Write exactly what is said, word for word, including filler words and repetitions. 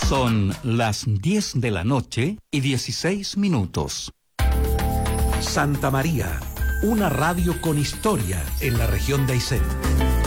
Son las diez de la noche y dieciséis minutos. Santa María, una radio con historia en la región de Aysén.